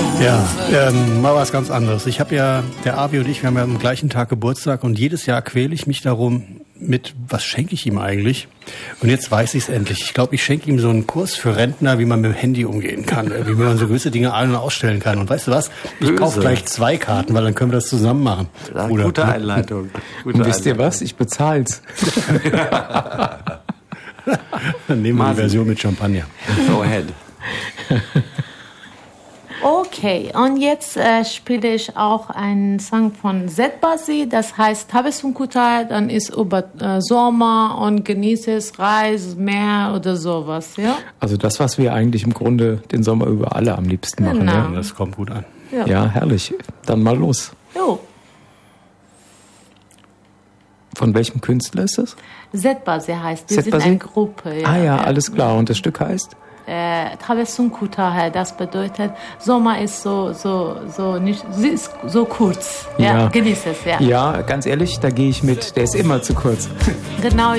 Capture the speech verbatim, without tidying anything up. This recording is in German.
Ja, ähm, mal was ganz anderes. Ich habe ja, der Avi und ich, wir haben ja am gleichen Tag Geburtstag und jedes Jahr quäle ich mich darum mit, was schenke ich ihm eigentlich? Und jetzt weiß ich es endlich. Ich glaube, ich schenke ihm so einen Kurs für Rentner, wie man mit dem Handy umgehen kann, wie man so gewisse Dinge ein- und ausstellen kann. Und weißt du was? Ich kaufe gleich zwei Karten, weil dann können wir das zusammen machen. Ja, gute Einleitung. Gute und wisst ihr Einleitung. was? Ich bezahl's. Dann nehmen wir die Version mit Champagner. Go ahead. Okay, und jetzt äh, spiele ich auch einen Song von Z-Basi, das heißt Tabesun Kutai, dann ist über äh, Sommer und genieße es, Reis, Meer oder sowas, ja? Also das, was wir eigentlich im Grunde den Sommer über alle am liebsten machen. Genau. Ja, Das kommt gut an. Ja, ja herrlich. Dann mal los. Jo. Von welchem Künstler ist das? Z-Basi heißt, wir sind Z-Basi? eine Gruppe. Ja. Ah ja, alles klar. Und das Stück heißt? Äh, Tabesun Kutai, das bedeutet, Sommer ist so, so, so nicht, sie ist so kurz. Ja, Ja. genieße es, ja. Ja, ganz ehrlich, da gehe ich mit. Der ist immer zu kurz. Genau,